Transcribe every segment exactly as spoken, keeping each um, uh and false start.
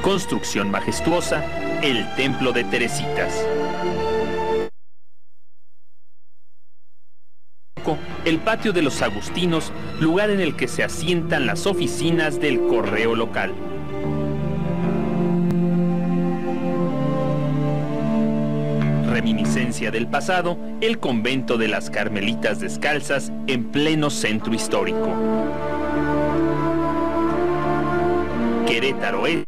Construcción majestuosa, el Templo de Teresitas. El patio de los Agustinos, lugar en el que se asientan las oficinas del correo local. Reminiscencia del pasado, el convento de las Carmelitas Descalzas en pleno centro histórico. Querétaro es,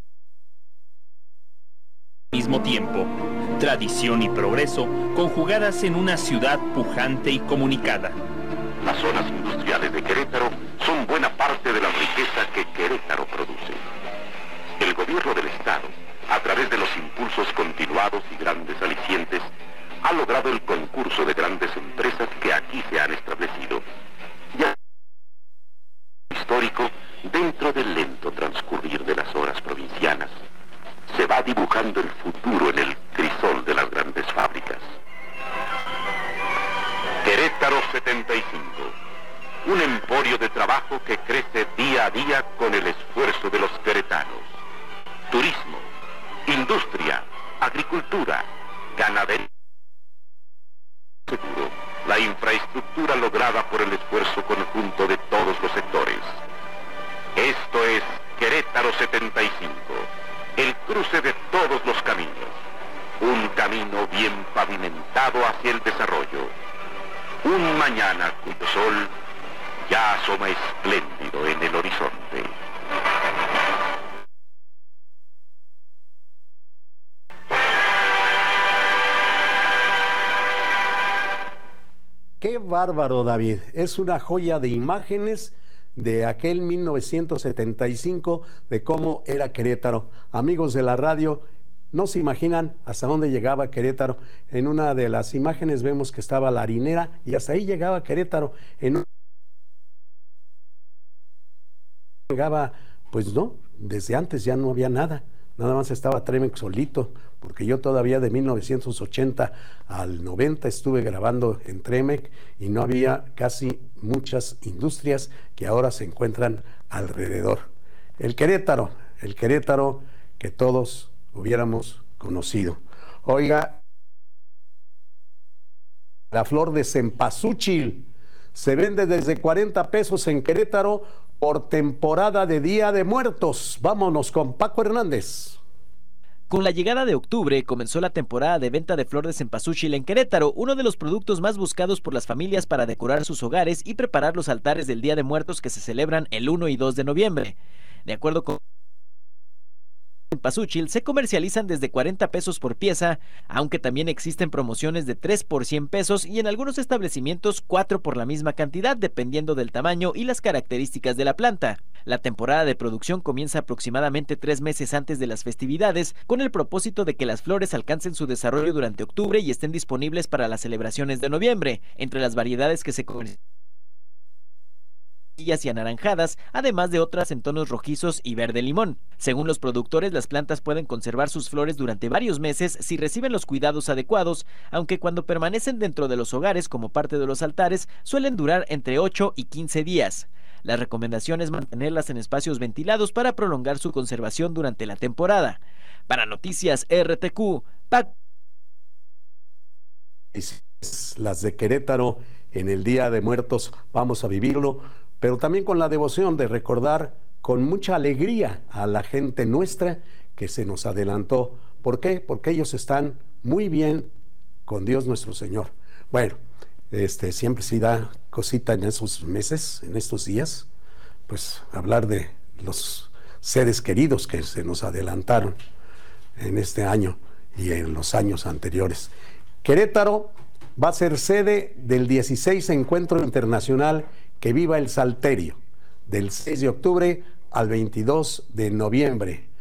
al mismo tiempo, tradición y progreso conjugadas en una ciudad pujante y comunicada. Las zonas industriales de Querétaro son buena parte de la riqueza que Querétaro produce. El gobierno del Estado, a través de los impulsos continuados y grandes alicientes, ha logrado el concurso de grandes empresas que aquí se han establecido. Ya histórico, dentro del lento transcurrir de las horas provincianas, se va dibujando el futuro en el crisol de las grandes fábricas. Querétaro setenta y cinco, un emporio de trabajo que crece día a día con el esfuerzo de los queretanos. Turismo, industria, agricultura, ganadería, seguro, la infraestructura lograda por el esfuerzo conjunto de todos los sectores. Esto es Querétaro setenta y cinco, el cruce de todos los caminos, un camino bien pavimentado hacia el desarrollo. Un mañana cuyo sol ya asoma espléndido en el horizonte. Qué bárbaro, David. Es una joya de imágenes de aquel mil novecientos setenta y cinco, de cómo era Querétaro. Amigos de la radio, no se imaginan hasta dónde llegaba Querétaro. En una de las imágenes vemos que estaba la harinera y hasta ahí llegaba Querétaro. En un... llegaba, pues no, desde antes ya no había nada. Nada más estaba Tremex solito, porque yo todavía de mil novecientos ochenta al noventa estuve grabando en Tremex y no había casi muchas industrias que ahora se encuentran alrededor. El Querétaro, el Querétaro que todos hubiéramos conocido. Oiga, la flor de cempasúchil se vende desde cuarenta pesos en Querétaro por temporada de Día de Muertos. Vámonos con Paco Hernández. Con la llegada de octubre comenzó la temporada de venta de flor de cempasúchil en Querétaro, uno de los productos más buscados por las familias para decorar sus hogares y preparar los altares del Día de Muertos que se celebran el uno y dos de noviembre. De acuerdo con cempasúchil, se comercializan desde cuarenta pesos por pieza, aunque también existen promociones de tres por cien pesos y en algunos establecimientos cuatro por la misma cantidad, dependiendo del tamaño y las características de la planta. La temporada de producción comienza aproximadamente tres meses antes de las festividades, con el propósito de que las flores alcancen su desarrollo durante octubre y estén disponibles para las celebraciones de noviembre. Entre las variedades que se comercializan y anaranjadas, además de otras en tonos rojizos y verde limón. Según los productores, las plantas pueden conservar sus flores durante varios meses si reciben los cuidados adecuados, aunque cuando permanecen dentro de los hogares como parte de los altares, suelen durar entre ocho y quince días. La recomendación es mantenerlas en espacios ventilados para prolongar su conservación durante la temporada. Para Noticias R T Q, Paco. Las de Querétaro en el Día de Muertos, vamos a vivirlo, pero también con la devoción de recordar con mucha alegría a la gente nuestra que se nos adelantó. ¿Por qué? Porque ellos están muy bien con Dios nuestro Señor. Bueno, este, siempre se da cosita en esos meses, en estos días, pues hablar de los seres queridos que se nos adelantaron en este año y en los años anteriores. Querétaro va a ser sede del dieciséis Encuentro Internacional Que Viva el Salterio, del seis de octubre al veintidós de noviembre.